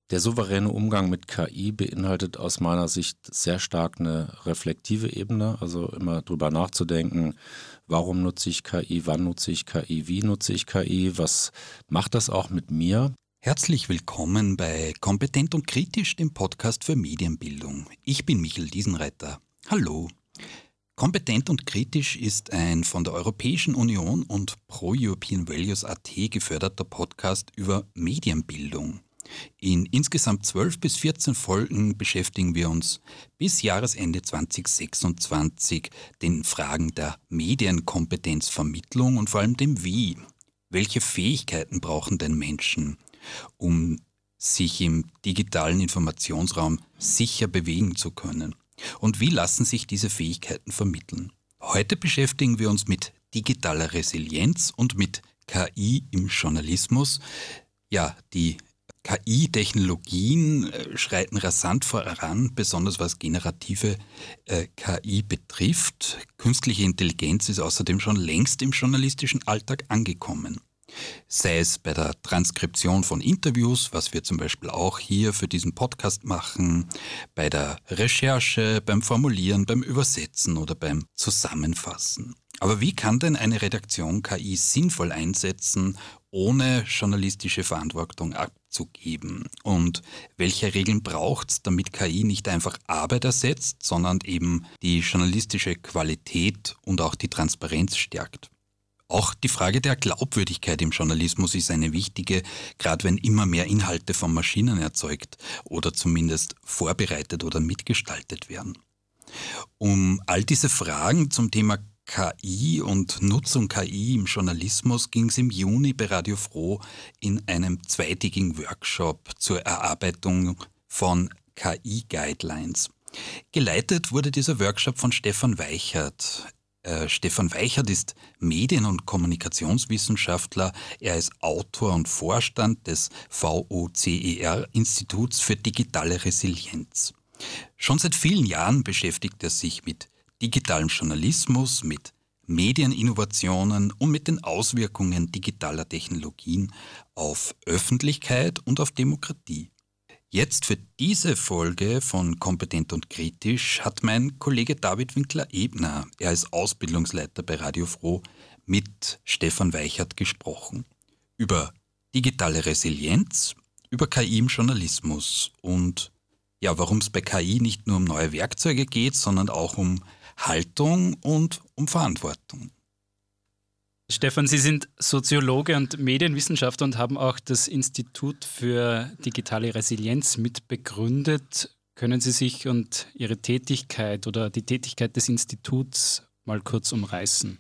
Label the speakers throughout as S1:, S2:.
S1: Der souveräne Umgang mit KI beinhaltet aus meiner Sicht sehr stark eine reflektive Ebene, also immer drüber nachzudenken, warum nutze ich KI, wann nutze ich KI, wie nutze ich KI, was macht das auch mit mir?
S2: Herzlich willkommen bei Kompetent und Kritisch, dem Podcast für Medienbildung. Ich bin Michael Diesenreiter. Hallo. Kompetent und Kritisch ist ein von der Europäischen Union und Pro-European Values.at geförderter Podcast über Medienbildung. In insgesamt 12 bis 14 Folgen beschäftigen wir uns bis Jahresende 2026 den Fragen der Medienkompetenzvermittlung und vor allem dem Wie. Welche Fähigkeiten brauchen denn Menschen, um sich im digitalen Informationsraum sicher bewegen zu können? Und wie lassen sich diese Fähigkeiten vermitteln? Heute beschäftigen wir uns mit digitaler Resilienz und mit KI im Journalismus. Ja, die KI-Technologien schreiten rasant voran, besonders was generative KI betrifft. Künstliche Intelligenz ist außerdem schon längst im journalistischen Alltag angekommen. Sei es bei der Transkription von Interviews, was wir zum Beispiel auch hier für diesen Podcast machen, bei der Recherche, beim Formulieren, beim Übersetzen oder beim Zusammenfassen. Aber wie kann denn eine Redaktion KI sinnvoll einsetzen, ohne journalistische Verantwortung abzugeben? Und welche Regeln braucht es, damit KI nicht einfach Arbeit ersetzt, sondern eben die journalistische Qualität und auch die Transparenz stärkt? Auch die Frage der Glaubwürdigkeit im Journalismus ist eine wichtige, gerade wenn immer mehr Inhalte von Maschinen erzeugt oder zumindest vorbereitet oder mitgestaltet werden. Um all diese Fragen zum Thema KI und Nutzung KI im Journalismus ging es im Juni bei Radio Froh in einem zweitägigen Workshop zur Erarbeitung von KI-Guidelines. Geleitet wurde dieser Workshop von Stefan Weichert. Stefan Weichert ist Medien- und Kommunikationswissenschaftler. Er ist Autor und Vorstand des VOCER-Instituts für digitale Resilienz. Schon seit vielen Jahren beschäftigt er sich mit digitalem Journalismus, mit Medieninnovationen und mit den Auswirkungen digitaler Technologien auf Öffentlichkeit und auf Demokratie. Jetzt für diese Folge von Kompetent und Kritisch hat mein Kollege David Winkler-Ebner, er ist Ausbildungsleiter bei Radio Froh, mit Stefan Weichert gesprochen. Über digitale Resilienz, über KI im Journalismus und ja, warum es bei KI nicht nur um neue Werkzeuge geht, sondern auch um Haltung und um Verantwortung.
S3: Stefan, Sie sind Soziologe und Medienwissenschaftler und haben auch das Institut für digitale Resilienz mitbegründet. Können Sie sich und Ihre Tätigkeit oder die Tätigkeit des Instituts mal kurz umreißen?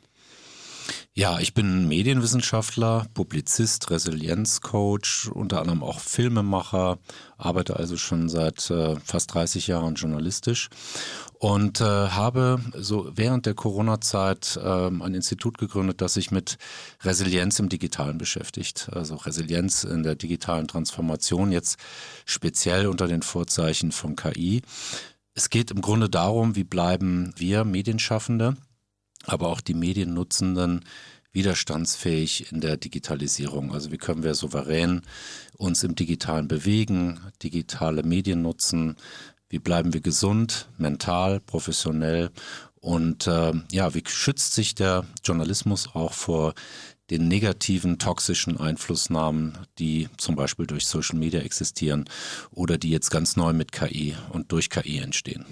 S1: Ja, ich bin Medienwissenschaftler, Publizist, Resilienzcoach, unter anderem auch Filmemacher, arbeite also schon seit fast 30 Jahren journalistisch und habe so während der Corona-Zeit ein Institut gegründet, das sich mit Resilienz im Digitalen beschäftigt. Also Resilienz in der digitalen Transformation, jetzt speziell unter den Vorzeichen von KI. Es geht im Grunde darum, wie bleiben wir Medienschaffende, aber auch die Mediennutzenden widerstandsfähig in der Digitalisierung. Also wie können wir souverän uns im Digitalen bewegen, digitale Medien nutzen, wie bleiben wir gesund, mental, professionell und wie schützt sich der Journalismus auch vor den negativen, toxischen Einflussnahmen, die zum Beispiel durch Social Media existieren oder die jetzt ganz neu mit KI und durch KI entstehen.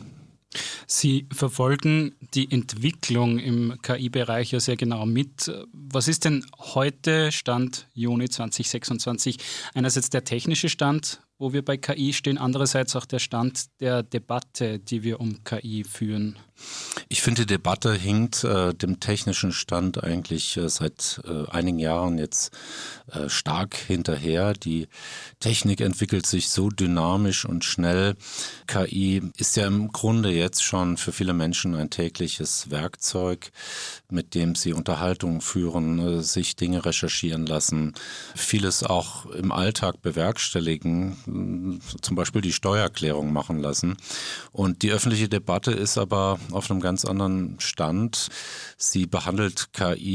S3: Sie verfolgen die Entwicklung im KI-Bereich ja sehr genau mit. Was ist denn heute, Stand Juni 2026, einerseits der technische Stand, wo wir bei KI stehen, andererseits auch der Stand der Debatte, die wir um KI führen?
S1: Ich finde, die Debatte hinkt dem technischen Stand eigentlich seit einigen Jahren jetzt stark hinterher. Die Technik entwickelt sich so dynamisch und schnell. KI ist ja im Grunde jetzt schon für viele Menschen ein tägliches Werkzeug, mit dem sie Unterhaltungen führen, sich Dinge recherchieren lassen, vieles auch im Alltag bewerkstelligen, zum Beispiel die Steuererklärung machen lassen. Und die öffentliche Debatte ist aber auf einem ganz anderen Stand. Sie behandelt KI